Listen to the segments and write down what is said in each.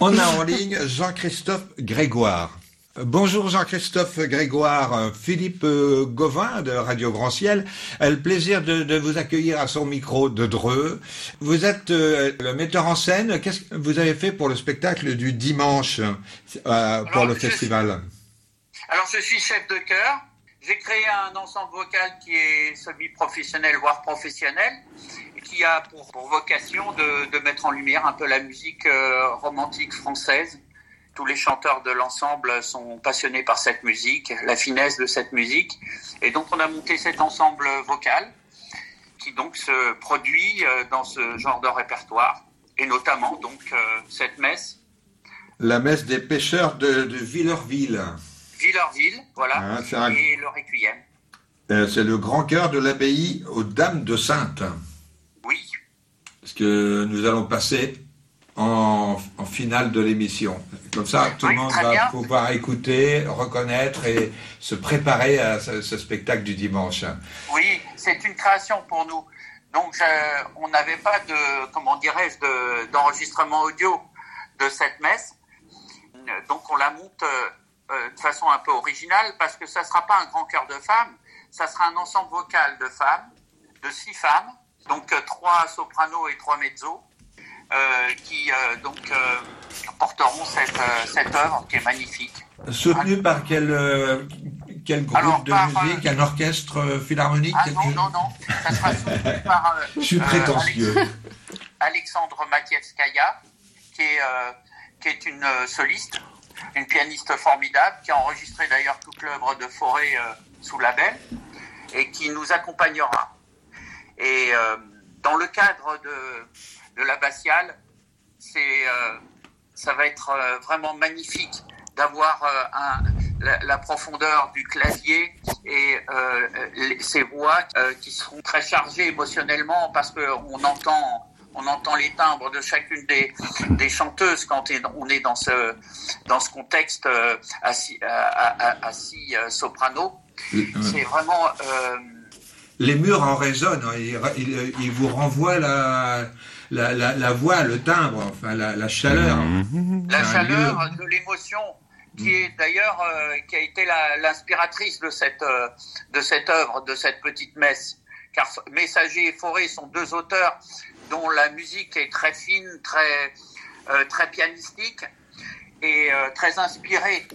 On a en ligne Jean-Christophe Grégoire. Bonjour Jean-Christophe Grégoire, Philippe Gauvin de Radio Grand Ciel a le plaisir de vous accueillir à son micro de Dreux. Vous êtes le metteur en scène. Qu'est-ce que vous avez fait pour le spectacle du dimanche pour le festival? Alors je suis chef de chœur. J'ai créé un ensemble vocal qui est semi-professionnel, voire professionnel, qui a pour vocation de mettre en lumière un peu la musique romantique française. Tous les chanteurs de l'ensemble sont passionnés par cette musique, la finesse de cette musique. Et donc, on a monté cet ensemble vocal qui donc se produit dans ce genre de répertoire. Et notamment, donc, cette messe. La messe des pêcheurs de Villerville. Villerville, voilà, et le Requiem. C'est le grand chœur de l'abbaye aux Dames de Saintes. Oui. Parce que nous allons passer en finale de l'émission. Comme ça, tout le monde va pouvoir écouter, reconnaître et se préparer à ce spectacle du dimanche. Oui, c'est une création pour nous. Donc, on n'avait pas d'enregistrement audio de cette messe. Donc, on la monte de façon un peu originale parce que ça ne sera pas un grand chœur de femmes, ça sera un ensemble vocal de femmes, de 6 femmes, donc 3 sopranos et 3 mezzos. Qui porteront cette œuvre qui est magnifique. Soutenu par quel groupe de musique, un orchestre philharmonique? Non, ça sera soutenu par je suis prétentieux. Alexandre Matievskaya, qui est une soliste, une pianiste formidable, qui a enregistré d'ailleurs toute l'œuvre de Fauré sous label, et qui nous accompagnera. Et dans le cadre de l'abbatiale, ça va être vraiment magnifique d'avoir la profondeur du clavier et ces voix qui seront très chargées émotionnellement parce qu'on entend les timbres de chacune des chanteuses quand on est dans ce contexte assis soprano. C'est vraiment... Les murs en résonnent, ils vous renvoient la voix, le timbre, enfin la chaleur. La chaleur de l'émotion qui est d'ailleurs qui a été l'inspiratrice de cette œuvre, de cette petite messe. Car Messager et Fauré sont 2 auteurs dont la musique est très fine, très pianistique et très inspirée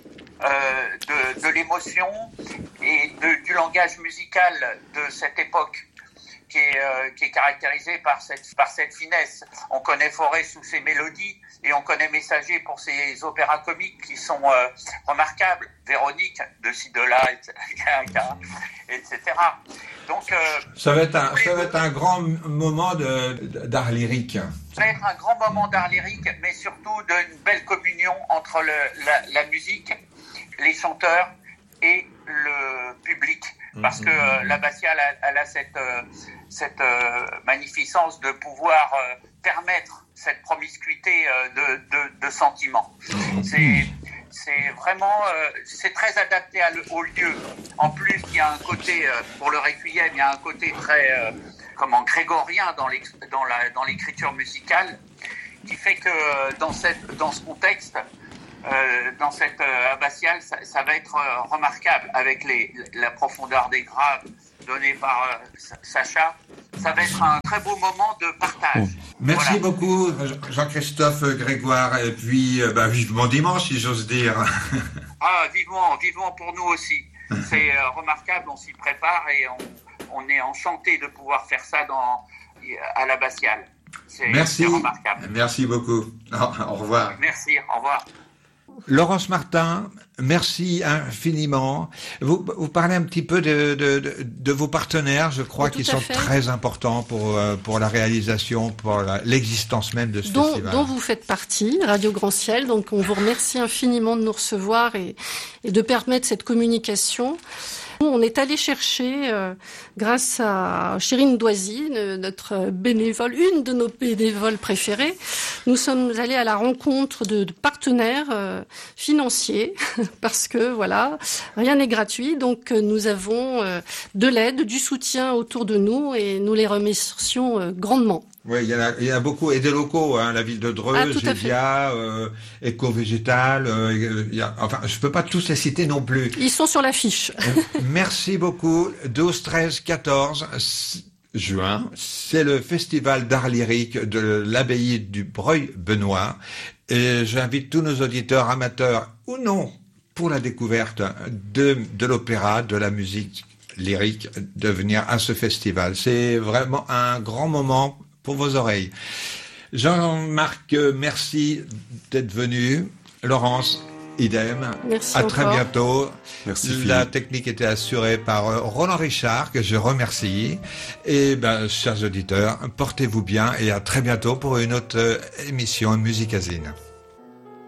de l'émotion et du langage musical de cette époque qui est caractérisée par cette finesse. On connaît Fauré sous ses mélodies et on connaît Messager pour ses opéras comiques qui sont remarquables. Véronique de Cidola, etc. Donc ça va être un grand moment d'art lyrique. Ça va être un grand moment d'art lyrique, mais surtout d'une belle communion entre la musique, les chanteurs et le public. Parce que l'abbatiale elle a cette magnificence de pouvoir permettre cette promiscuité de sentiments. C'est vraiment c'est très adapté au lieu. En plus, il y a un côté pour le Requiem, il y a un côté très grégorien dans l'écriture musicale qui fait que dans ce contexte, dans cette abbatiale, ça va être remarquable avec la profondeur des graves donnée par Sacha. Ça va être un très beau moment de partage. Merci beaucoup Jean-Christophe Grégoire et puis vivement dimanche si j'ose dire. Vivement pour nous aussi. C'est remarquable, on s'y prépare et on est enchanté de pouvoir faire ça à l'abbatiale. C'est remarquable. Merci beaucoup. Au revoir. Merci, au revoir. Laurence Martin, merci infiniment. Vous parlez un petit peu de vos partenaires, je crois, qui sont très importants pour la réalisation, pour l'existence même de ce festival. Dont vous faites partie, Radio Grand Ciel. Donc on vous remercie infiniment de nous recevoir et de permettre cette communication. On est allé chercher, grâce à Chérine Doisy, notre bénévole, une de nos bénévoles préférées, nous sommes allés à la rencontre de partenaires financiers, parce que voilà, rien n'est gratuit. Donc nous avons de l'aide, du soutien autour de nous et nous les remercions grandement. Oui, il y en a beaucoup, et des locaux, hein, la ville de Dreux, Gévia, Éco-Végétal, enfin, je peux pas tous les citer non plus. Ils sont sur l'affiche. Merci beaucoup. 12, 13, 14 juin, c'est le festival d'art lyrique de l'abbaye du Breuil-Benoît, et j'invite tous nos auditeurs amateurs ou non pour la découverte de l'opéra, de la musique lyrique, de venir à ce festival. C'est vraiment un grand moment pour vos oreilles. Jean-Marc, merci d'être venu. Laurence, idem. Merci à encore. Très bientôt. Merci, Philippe. La technique était assurée par Roland Richard, que je remercie. Et chers auditeurs, portez-vous bien et à très bientôt pour une autre émission Musicazine.